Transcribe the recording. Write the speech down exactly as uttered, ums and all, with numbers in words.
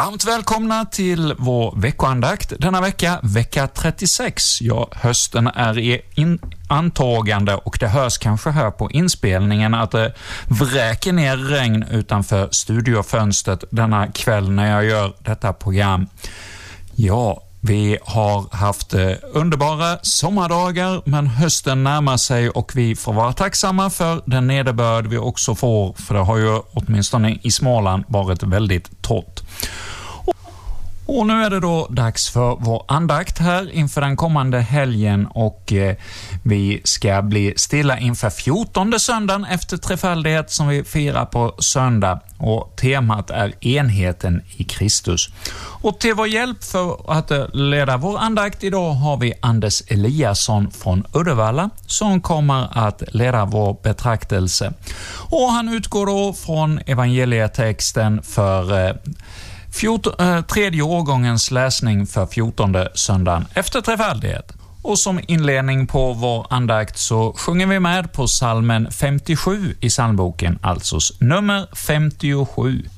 Varmt välkomna till vår veckoandakt. Denna vecka, vecka trettiosex. Ja, hösten är i in- antagande och det hörs kanske här på inspelningen att det vräker ner regn utanför studiofönstret denna kväll när jag gör detta program. Ja, vi har haft eh, underbara sommardagar, men hösten närmar sig och vi får vara tacksamma för den nederbörd vi också får, för det har ju åtminstone i Småland varit väldigt torrt. Och nu är det då dags för vår andakt här inför den kommande helgen och eh, vi ska bli stilla inför fjortonde söndagen efter trefaldighet som vi firar på söndag, och temat är enheten i Kristus. Och till vår hjälp för att leda vår andakt idag har vi Anders Eliasson från Uddevalla som kommer att leda vår betraktelse. Och han utgår då från evangelietexten för eh, Fjort, äh, tredje årgångens läsning för fjortonde söndagen efter trefaldighet. Och som inledning på vår andakt så sjunger vi med på psalmen femtiosju i psalmboken, alltså nummer femtiosju.